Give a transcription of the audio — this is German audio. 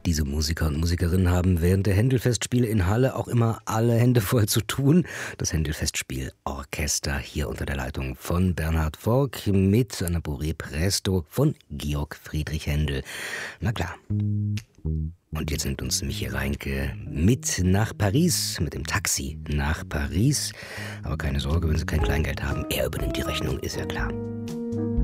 Diese Musiker und Musikerinnen haben während der Händelfestspiele in Halle auch immer alle Hände voll zu tun. Das Händelfestspiel-Orchester hier unter der Leitung von Bernhard Forck mit einer Bourrée Presto von Georg Friedrich Händel. Na klar. Und jetzt nimmt uns Michi Reinke mit nach Paris, mit dem Taxi nach Paris. Aber keine Sorge, wenn Sie kein Kleingeld haben, er übernimmt die Rechnung, ist ja klar.